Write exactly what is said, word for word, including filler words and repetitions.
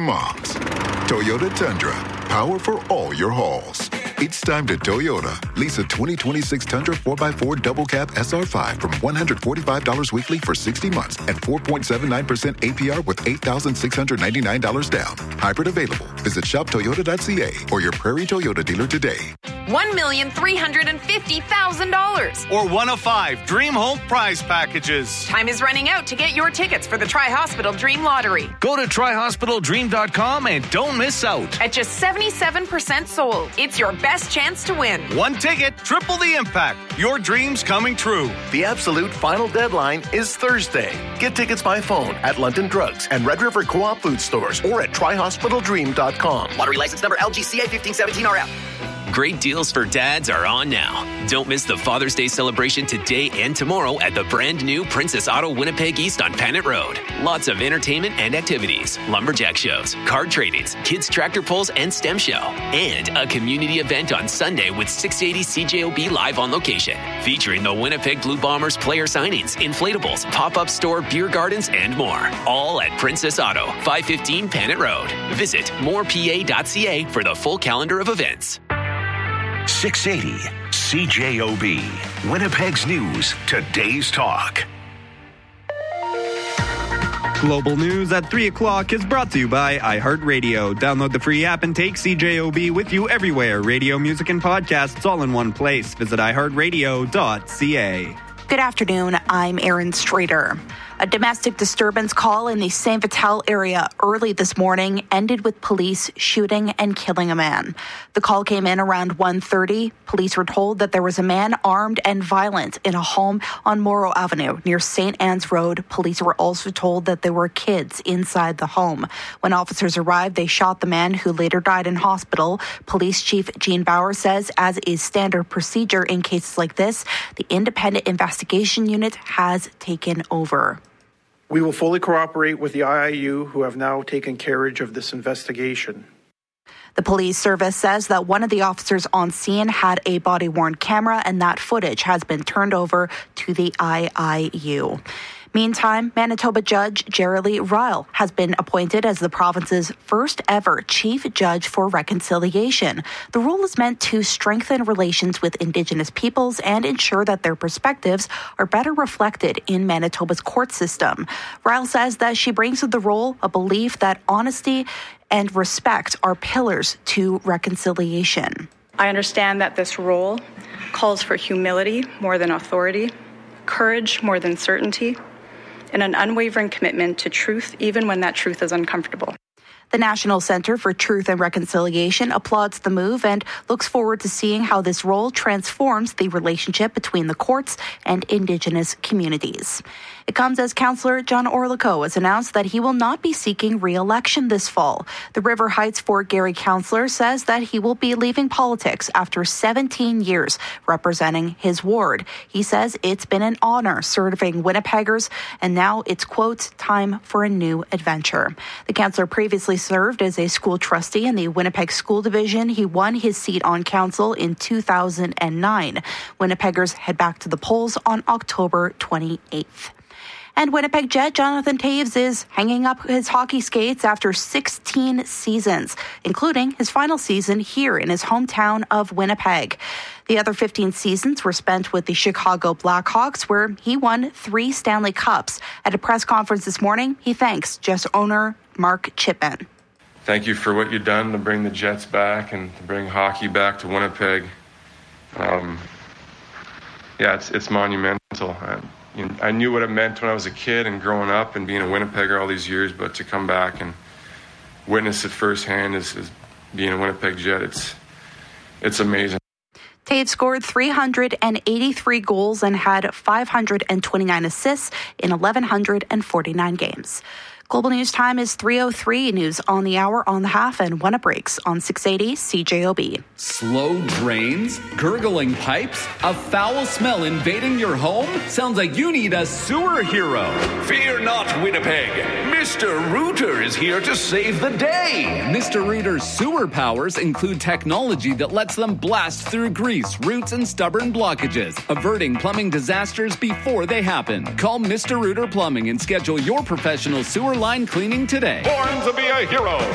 moms. Toyota Tundra, power for all your hauls. It's time to Toyota. Lease a twenty twenty-six Tundra four by four Double Cab S R five from one hundred forty-five dollars weekly for sixty months and four point seven nine percent A P R with eight thousand six hundred ninety-nine dollars down. Hybrid available. Visit shop toyota dot c a or your Prairie Toyota dealer today. one million three hundred fifty thousand dollars. Or one of five Dream Home prize packages. Time is running out to get your tickets for the Tri-Hospital Dream Lottery. Go to tri hospital dream dot com and don't miss out. At just seventy-seven percent sold, it's your best chance to win. One ticket, triple the impact. Your dreams coming true. The absolute final deadline is Thursday. Get tickets by phone at London Drugs and Red River Co-op food stores or at tri hospital dream dot com. Lottery license number L G C A fifteen seventeen R F. Great deals for dads are on now. Don't miss the Father's Day celebration today and tomorrow at the brand new Princess Auto Winnipeg East on Panet Road. Lots of entertainment and activities, lumberjack shows, card tradings, kids tractor pulls and STEM show, and a community event on Sunday with six eighty C J O B live on location, featuring the Winnipeg Blue Bombers player signings, inflatables, pop-up store, beer gardens, and more. All at Princess Auto, five fifteen Panet Road. Visit more p a dot c a for the full calendar of events. six eighty C J O B, Winnipeg's News, today's talk. Global News at three o'clock is brought to you by iHeartRadio. Download the free app and take C J O B with you everywhere. Radio, music, and podcasts all in one place. Visit i heart radio dot c a. Good afternoon. I'm Erin Strader. A domestic disturbance call in the Saint Vital area early this morning ended with police shooting and killing a man. The call came in around one thirty. Police were told that there was a man armed and violent in a home on Morrow Avenue near Saint Anne's Road. Police were also told that there were kids inside the home. When officers arrived, they shot the man, who later died in hospital. Police Chief Gene Bauer says, as is standard procedure in cases like this, the independent investigation unit has taken over. We will fully cooperate with the I I U, who have now taken carriage of this investigation. The police service says that one of the officers on scene had a body-worn camera, and that footage has been turned over to the I I U. Meantime, Manitoba Judge Jerry Ryle has been appointed as the province's first ever Chief Judge for Reconciliation. The role is meant to strengthen relations with Indigenous peoples and ensure that their perspectives are better reflected in Manitoba's court system. Ryle says that she brings to the role a belief that honesty and respect are pillars to reconciliation. I understand that this role calls for humility more than authority, courage more than certainty, and an unwavering commitment to truth, even when that truth is uncomfortable. The National Centre for Truth and Reconciliation applauds the move and looks forward to seeing how this role transforms the relationship between the courts and Indigenous communities. It comes as Councillor John Orlikow has announced that he will not be seeking re-election this fall. The River Heights Fort Garry councillor says that he will be leaving politics after seventeen years representing his ward. He says it's been an honour serving Winnipeggers, and now it's, quote, time for a new adventure. The councillor previously served as a school trustee in the Winnipeg School Division. He won his seat on council in two thousand nine. Winnipeggers head back to the polls on October twenty-eighth. And Winnipeg Jet Jonathan Toews is hanging up his hockey skates after sixteen seasons, including his final season here in his hometown of Winnipeg. The other fifteen seasons were spent with the Chicago Blackhawks, where he won three Stanley Cups. At a press conference this morning, he thanks Jets owner Mark Chipman. Thank you for what you've done to bring the Jets back and to bring hockey back to Winnipeg. Um, yeah, it's it's monumental. I, you know, I knew what it meant when I was a kid and growing up and being a Winnipegger all these years, but to come back and witness it firsthand as, as being a Winnipeg Jet, it's it's amazing. Toews scored three hundred eighty-three goals and had five hundred twenty-nine assists in one thousand one hundred forty-nine games. Global News time is three oh three. News on the hour, on the half, and when it breaks on six eighty C J O B. Slow drains? Gurgling pipes? A foul smell invading your home? Sounds like you need a sewer hero. Fear not, Winnipeg. Mister Rooter is here to save the day. Mister Rooter's sewer powers include technology that lets them blast through grease, roots, and stubborn blockages, averting plumbing disasters before they happen. Call Mister Rooter Plumbing and schedule your professional sewer line cleaning today. Born to be a hero.